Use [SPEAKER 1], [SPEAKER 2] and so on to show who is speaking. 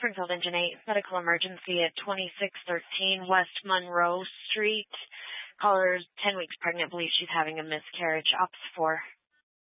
[SPEAKER 1] Springfield Engine 8, medical emergency at 2613 West Monroe Street. Caller's 10 weeks pregnant, believes she's having a miscarriage. Ops 4.